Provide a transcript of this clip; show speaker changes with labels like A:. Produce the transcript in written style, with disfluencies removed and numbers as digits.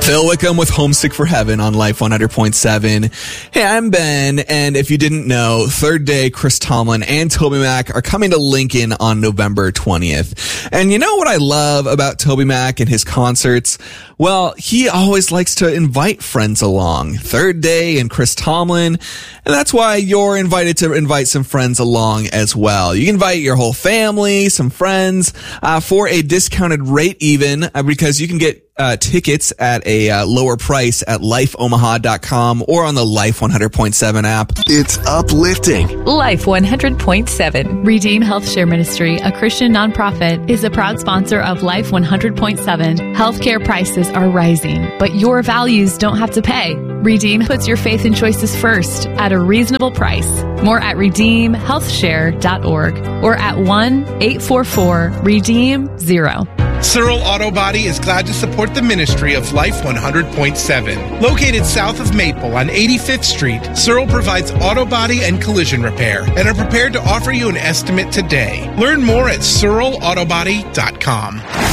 A: Phil Wickham with Homesick for Heaven on Life 100.7. Hey, I'm Ben, and if you didn't know, Third Day, Chris Tomlin, and TobyMac are coming to Lincoln on November 20th. And you know what I love about TobyMac and his concerts? Well, he always likes to invite friends along. Third Day and Chris Tomlin, and that's why you're invited to invite some friends along as well. You can invite your whole family, some friends, for a discounted rate even, because you can get tickets at a lower price at lifeomaha.com or on the Life 100.7 app.
B: It's uplifting.
C: Life 100.7. Redeem Health Share Ministry, a Christian nonprofit, is a proud sponsor of Life 100.7. Healthcare prices are rising, but your values don't have to pay. Redeem puts your faith and choices first at a reasonable price. More at redeemhealthshare.org or at 1-844-REDEEM-0.
D: Searle Auto Body is glad to support the ministry of Life 100.7. Located south of Maple on 85th Street, Searle provides auto body and collision repair and are prepared to offer you an estimate today. Learn more at SearleAutobody.com.